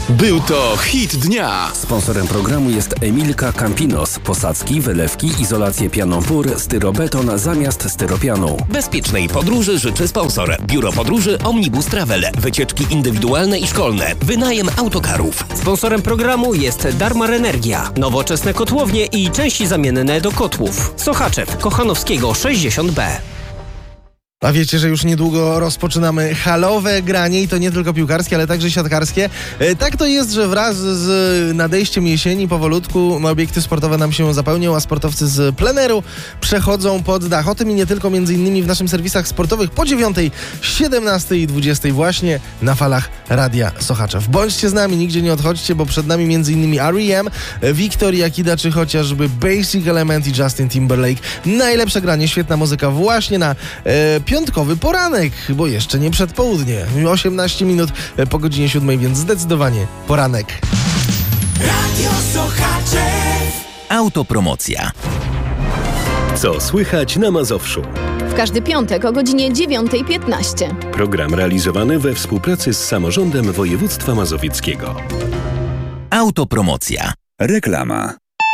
Był to hit dnia. Sponsorem programu jest Emilka Campinos. Posadzki, wylewki, izolację pianą PUR, styrobeton zamiast styropianu. Bezpiecznej podróży życzy sponsor. Biuro Podróży Omnibus Travel. Wycieczki indywidualne i szkolne. Wynajem autokarów. Sponsorem programu jest Darmar Energia. Nowoczesne kotłownie i części zamienne do kotłów. Sochaczew, Kochanowskiego 60B. A wiecie, że już niedługo rozpoczynamy halowe granie i to nie tylko piłkarskie, ale także siatkarskie. Tak to jest, że wraz z nadejściem jesieni powolutku obiekty sportowe nam się zapełnią, a sportowcy z pleneru przechodzą pod dach. O tym i nie tylko, między innymi w naszych serwisach sportowych po 9, 17 i 20 właśnie na falach Radia Sochaczew. Bądźcie z nami, nigdzie nie odchodźcie, bo przed nami między innymi R.E.M., Victoria Kida czy chociażby Basic Element i Justin Timberlake. Najlepsze granie, świetna muzyka właśnie na piątkowy poranek, bo jeszcze nie przedpołudnie. 18 minut po godzinie 7, więc zdecydowanie poranek. Radio Sochaczew. Autopromocja. Co słychać na Mazowszu? W każdy piątek o godzinie 9:15. Program realizowany we współpracy z Samorządem Województwa Mazowieckiego. Autopromocja. Reklama.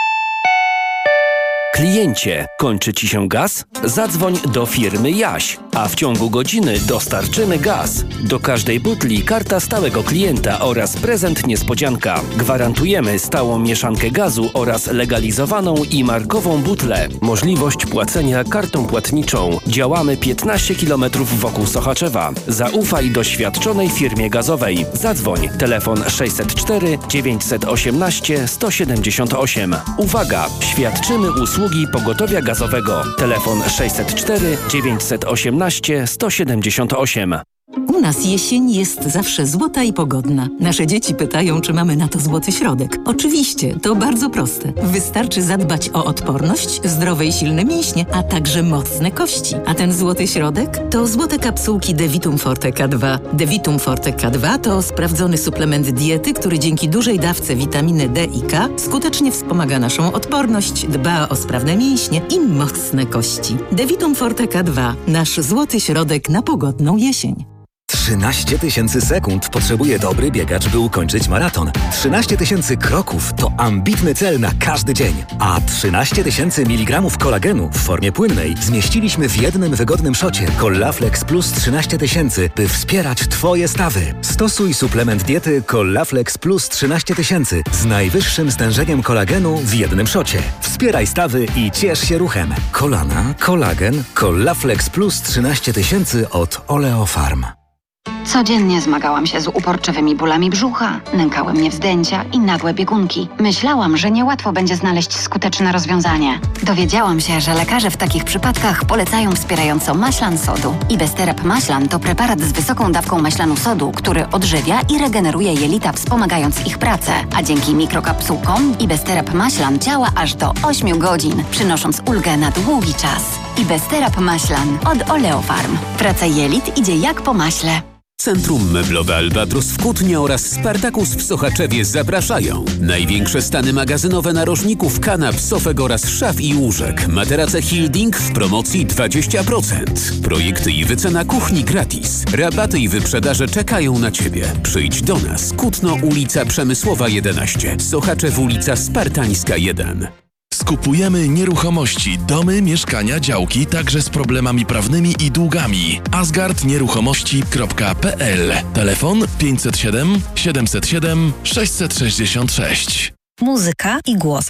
Kliencie, kończy Ci się gaz? Zadzwoń do firmy Jaś, a w ciągu godziny dostarczymy gaz. Do każdej butli karta stałego klienta oraz prezent niespodzianka. Gwarantujemy stałą mieszankę gazu oraz legalizowaną i markową butlę. Możliwość płacenia kartą płatniczą. Działamy 15 km wokół Sochaczewa. Zaufaj doświadczonej firmie gazowej. Zadzwoń. Telefon 604 918 178. Uwaga! Świadczymy usługi pogotowia gazowego. Telefon 604 918 178. U nas jesień jest zawsze złota i pogodna. Nasze dzieci pytają, czy mamy na to złoty środek. Oczywiście, to bardzo proste. Wystarczy zadbać o odporność, zdrowe i silne mięśnie, a także mocne kości. A ten złoty środek to złote kapsułki Devitum Forte K2. Devitum Forte K2 to sprawdzony suplement diety, który dzięki dużej dawce witaminy D i K skutecznie wspomaga naszą odporność, dba o sprawne mięśnie i mocne kości. Devitum Forte K2. Nasz złoty środek na pogodną jesień. 13 000 sekund potrzebuje dobry biegacz, by ukończyć maraton. 13 000 kroków to ambitny cel na każdy dzień. A 13 000 mg kolagenu w formie płynnej zmieściliśmy w jednym wygodnym szocie. Collaflex Plus 13 000, by wspierać Twoje stawy. Stosuj suplement diety Collaflex Plus 13 000 z najwyższym stężeniem kolagenu w jednym szocie. Wspieraj stawy i ciesz się ruchem. Kolana, kolagen, Collaflex Plus 13 000 od Oleofarm. Codziennie zmagałam się z uporczywymi bólami brzucha, nękały mnie wzdęcia i nagłe biegunki. Myślałam, że niełatwo będzie znaleźć skuteczne rozwiązanie. Dowiedziałam się, że lekarze w takich przypadkach polecają wspierająco maślan sodu. Ibesterap Maślan to preparat z wysoką dawką maślanu sodu, który odżywia i regeneruje jelita, wspomagając ich pracę. A dzięki mikrokapsułkom Ibesterap Maślan działa aż do 8 godzin, przynosząc ulgę na długi czas. Ibesterap Maślan od Oleofarm. Praca jelit idzie jak po maśle. Centrum Meblowe Albatros w Kutnie oraz Spartakus w Sochaczewie zapraszają. Największe stany magazynowe narożników, kanap, sofek oraz szaf i łóżek. Materace Hilding w promocji 20%. Projekty i wycena kuchni gratis. Rabaty i wyprzedaże czekają na Ciebie. Przyjdź do nas. Kutno, ulica Przemysłowa 11. Sochaczew, ulica Spartańska 1. Skupujemy nieruchomości, domy, mieszkania, działki, także z problemami prawnymi i długami. asgardnieruchomości.pl. Telefon 507 707 666. Muzyka i głos